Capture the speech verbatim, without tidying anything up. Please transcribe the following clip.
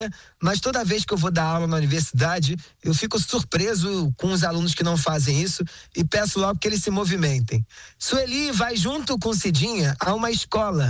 mas toda vez que eu vou dar aula na universidade, eu fico surpreso com os alunos que não fazem isso e peço logo que eles se movimentem. Sueli vai junto com Cidinha a uma escola